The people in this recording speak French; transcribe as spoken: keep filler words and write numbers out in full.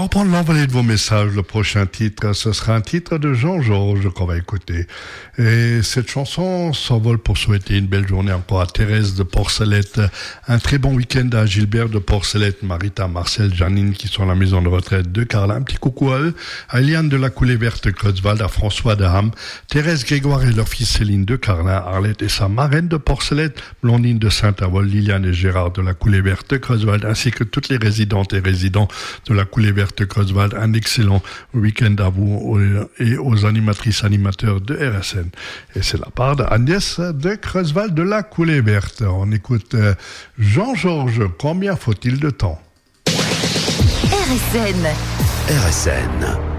reprendre l'envolée de vos messages. Le prochain titre, ce sera un titre de Jean-Georges qu'on va écouter. Et cette chanson s'envole pour souhaiter une belle journée encore à Thérèse de Porcelette. Un très bon week-end à Gilbert de Porcelette, Marita, Marcel, Janine qui sont à la maison de retraite de Carla. Un petit coucou à eux. À Eliane de la Coulée Verte, Creuswald, à François de Ham, Thérèse Grégoire et leur fille Céline de Carlin, Arlette et sa marraine de Porcelette, Blondine de Saint-Avold, Liliane et Gérard de la Coulée Verte de Creuswald, ainsi que toutes les résidentes et résidents de la Coulée Verte de Creuswald. Un excellent week-end à vous et aux animatrices animateurs de R S N. Et c'est la part d'Agnès de Creuswald de la Coulée Verte. On écoute Jean-Georges. Combien faut-il de temps? R S N. R S N.